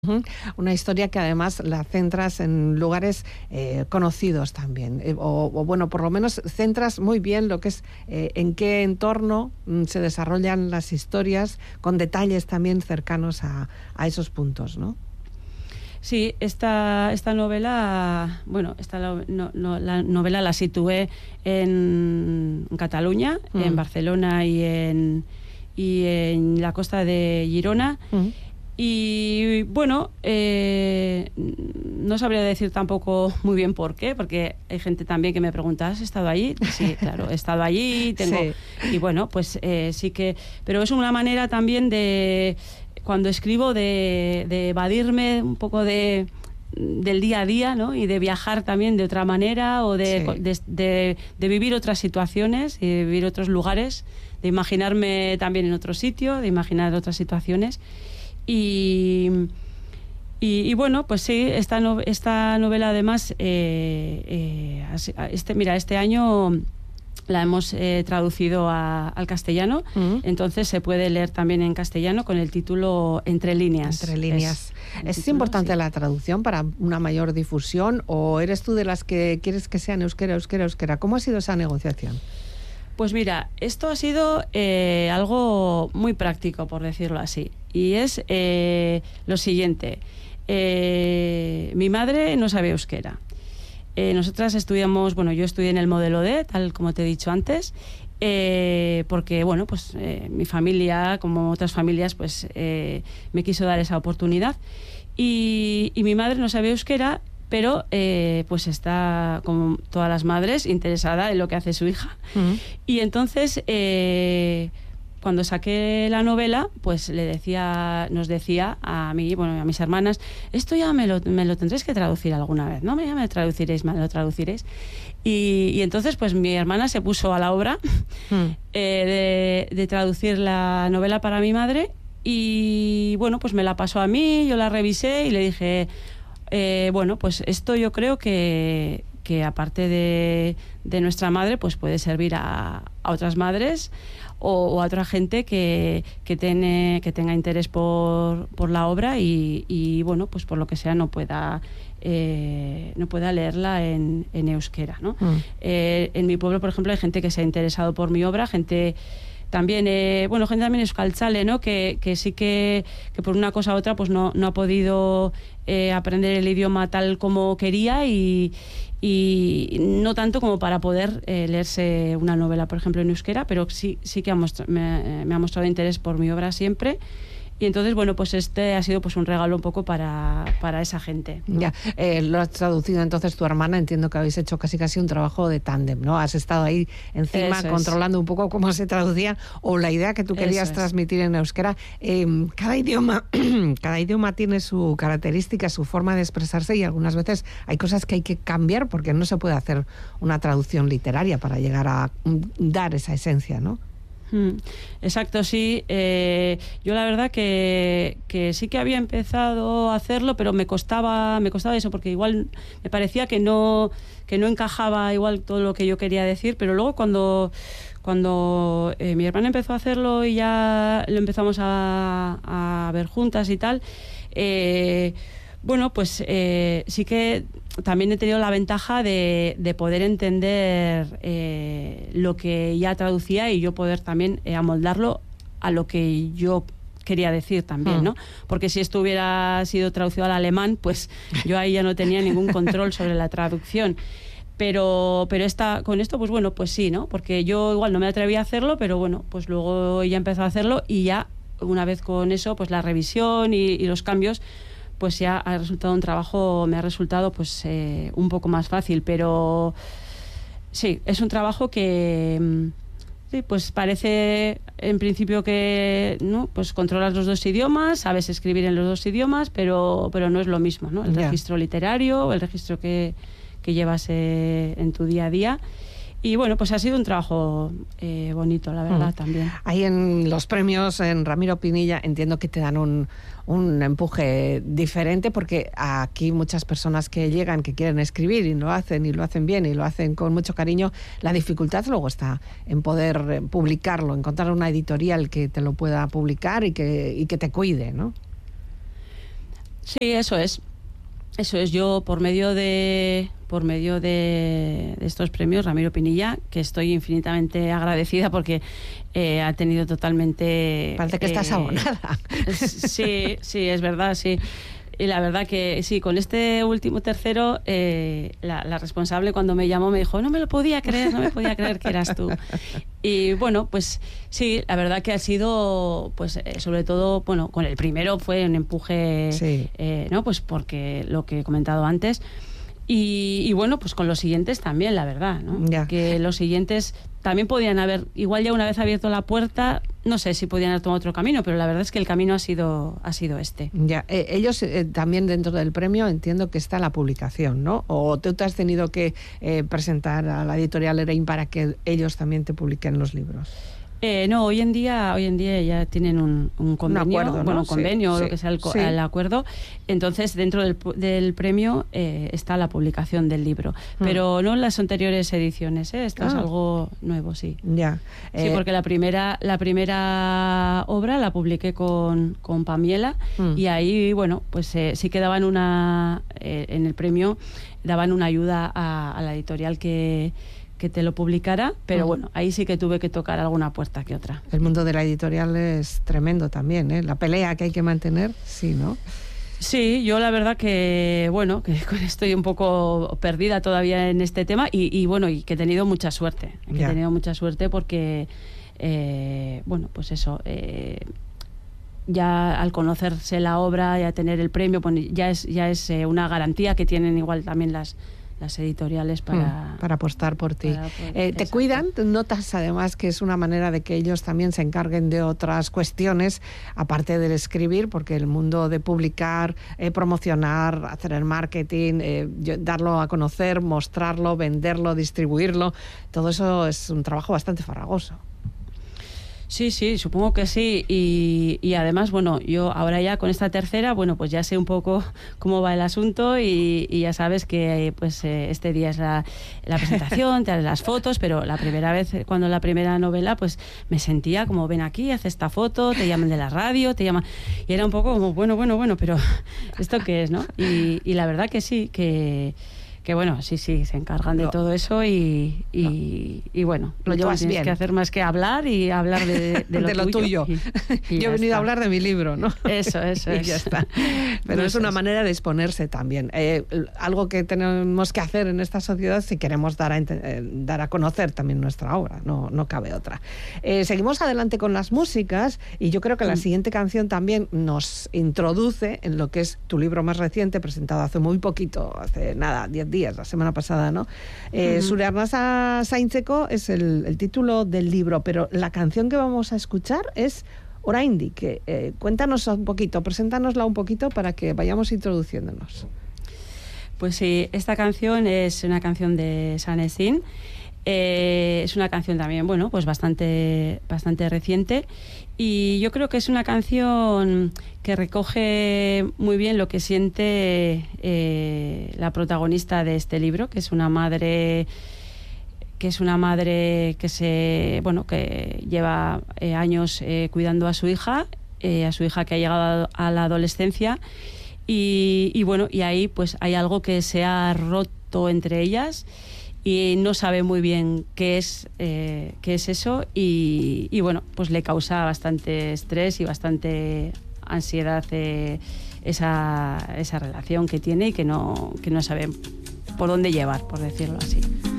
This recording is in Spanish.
Una historia que además la centras en lugares conocidos también, o bueno, por lo menos centras muy bien lo que es en qué entorno se desarrollan las historias, con detalles también cercanos a esos puntos, ¿no? Sí, esta novela, bueno, la novela la situé en Cataluña, en Barcelona y en la costa de Girona. Y bueno, no sabría decir tampoco muy bien por qué, porque hay gente también que me pregunta, ¿has estado allí? Sí, claro, he estado allí, sí. Y bueno, pues sí que... Pero es una manera también de, cuando escribo, de evadirme un poco del día a día, ¿no? Y de viajar también de otra manera, o de vivir otras situaciones, y de vivir otros lugares, de imaginarme también en otro sitio, de imaginar otras situaciones. Y bueno, pues sí, esta novela además, este año la hemos traducido al castellano, entonces se puede leer también en castellano con el título Entre líneas. Entre líneas. ¿Es importante la traducción para una mayor difusión, o eres tú de las que quieres que sea en euskera? ¿Cómo ha sido esa negociación? Pues mira, esto ha sido algo muy práctico, por decirlo así. Y es lo siguiente. Mi madre no sabe euskera. Nosotras estudiamos, bueno, yo estudié en el modelo D, tal como te he dicho antes, porque, bueno, pues mi familia, como otras familias, pues me quiso dar esa oportunidad. Y mi madre no sabe euskera, pero pues está, como todas las madres, interesada en lo que hace su hija. Y entonces, cuando saqué la novela, pues nos decía a mí, bueno, a mis hermanas, esto ya me lo tendréis que traducir alguna vez, ¿no? Ya me lo traduciréis. Y entonces, pues mi hermana se puso a la obra de traducir la novela para mi madre, y bueno, pues me la pasó a mí, yo la revisé y le dije... bueno, pues esto yo creo que aparte de nuestra madre, pues puede servir a otras madres o a otra gente que tenga interés por la obra y bueno, pues por lo que sea no pueda leerla en euskera, ¿no? En mi pueblo, por ejemplo, hay gente que se ha interesado por mi obra, gente también, gente también euskaltzale, ¿no? Que sí que por una cosa u otra pues no ha podido aprender el idioma tal como quería y no tanto como para poder leerse una novela, por ejemplo, en euskera, pero sí que me ha mostrado interés por mi obra siempre. Y entonces, bueno, pues este ha sido pues un regalo un poco para esa gente, ¿no? Ya, lo has traducido entonces tu hermana, entiendo que habéis hecho casi un trabajo de tándem, ¿no? Has estado ahí encima controlando un poco cómo se traducía, o la idea que tú querías transmitir en euskera. Cada idioma tiene su característica, su forma de expresarse, y algunas veces hay cosas que hay que cambiar porque no se puede hacer una traducción literaria para llegar a dar esa esencia, ¿no? Exacto, sí. Yo la verdad que sí que había empezado a hacerlo, pero me costaba eso, porque igual me parecía que no encajaba igual todo lo que yo quería decir, pero luego cuando mi hermana empezó a hacerlo y ya lo empezamos a ver juntas y tal, bueno, pues sí que también he tenido la ventaja de poder entender lo que ya traducía, y yo poder también amoldarlo a lo que yo quería decir también, ¿no? Porque si esto hubiera sido traducido al alemán, pues yo ahí ya no tenía ningún control sobre la traducción. Pero con esto, pues bueno, pues sí, ¿no? Porque yo igual no me atreví a hacerlo, pero bueno, pues luego ella empezó a hacerlo, y ya una vez con eso, pues la revisión y los cambios, pues ya me ha resultado pues un poco más fácil, pero sí, es un trabajo que sí, pues parece en principio que no, pues controlas los dos idiomas, sabes escribir en los dos idiomas, pero no es lo mismo, ¿no? El registro literario, el registro que llevas en tu día a día. Y bueno, pues ha sido un trabajo bonito, la verdad, también. Ahí en los premios, en Ramiro Pinilla, entiendo que te dan un empuje diferente, porque aquí muchas personas que llegan, que quieren escribir y lo hacen bien y lo hacen con mucho cariño, la dificultad luego está en poder publicarlo, encontrar una editorial que te lo pueda publicar y que te cuide, ¿no? Sí, eso es. Eso es, yo por medio de estos premios, Ramiro Pinilla, que estoy infinitamente agradecida porque ha tenido totalmente... Parece que estás abonada. Sí, es verdad, sí. Y la verdad que sí, con este último tercero, la responsable cuando me llamó me dijo, no me podía creer que eras tú. Y bueno, pues sí, la verdad que ha sido, pues sobre todo, bueno, con el primero fue un empuje, sí. ¿No? Pues porque lo que he comentado antes. Y bueno, pues con los siguientes también, la verdad, ¿no? Ya. Que los siguientes también podían haber, igual ya una vez abierto la puerta, no sé si podían haber tomado otro camino, pero la verdad es que el camino ha sido este. Ya, ellos también dentro del premio entiendo que está la publicación, ¿no? ¿O tú te has tenido que presentar a la editorial Erein para que ellos también te publiquen los libros? No, hoy en día ya tienen un convenio, un acuerdo, ¿no? Bueno, un convenio, sí, lo que sea el acuerdo. Entonces, dentro del premio está la publicación del libro, pero no en las anteriores ediciones, Esto es algo nuevo, sí. Ya. Sí, porque la primera obra la publiqué con Pamiela y ahí, bueno, pues sí que daban en el premio daban una ayuda a la editorial que te lo publicara, pero bueno, ahí sí que tuve que tocar alguna puerta que otra. El mundo de la editorial es tremendo también, ¿eh? La pelea que hay que mantener, sí, ¿no? Sí, yo la verdad que, bueno, que estoy un poco perdida todavía en este tema y bueno, y que he tenido mucha suerte. He tenido mucha suerte porque, bueno, pues eso... ya al conocerse la obra y a tener el premio, pues ya es una garantía que tienen igual también las editoriales para apostar por ti. Te cuidan, notas además que es una manera de que ellos también se encarguen de otras cuestiones, aparte del escribir, porque el mundo de publicar, promocionar, hacer el marketing, darlo a conocer, mostrarlo, venderlo, distribuirlo, todo eso es un trabajo bastante farragoso. Sí, supongo que sí. Y además, bueno, yo ahora ya con esta tercera, bueno, pues ya sé un poco cómo va el asunto y ya sabes que pues este día es la presentación, te haré las fotos, pero la primera vez, cuando la primera novela, pues me sentía como, ven aquí, haz esta foto, te llaman de la radio, te llaman... Y era un poco como, bueno, pero ¿esto qué es, no? Y la verdad que sí, que bueno, sí, se encargan de todo eso y bueno, lo llevas tienes bien. Que hacer más que hablar y hablar de lo tuyo. Yo he venido a hablar de mi libro, ¿no? Eso y ya está. Pero es una manera de exponerse también. Algo que tenemos que hacer en esta sociedad si queremos dar a conocer también nuestra obra, no cabe otra. Seguimos adelante con las músicas y yo creo que la siguiente canción también nos introduce en lo que es tu libro más reciente, presentado hace muy poquito, hace nada, 10 días, la semana pasada, ¿no? Zure arnasa zaintzeko es el título del libro, pero la canción que vamos a escuchar es Oraindik. Cuéntanos un poquito, preséntanosla un poquito para que vayamos introduciéndonos. Pues sí, esta canción es una canción de Sanesin. Es una canción también, bueno, pues bastante reciente y yo creo que es una canción que recoge muy bien lo que siente la protagonista de este libro, que es una madre que lleva años cuidando a su hija que ha llegado a la adolescencia y bueno, y ahí pues hay algo que se ha roto entre ellas y no sabe muy bien qué es eso y bueno, pues le causa bastante estrés y bastante ansiedad esa relación que tiene y que no sabe por dónde llevar, por decirlo así.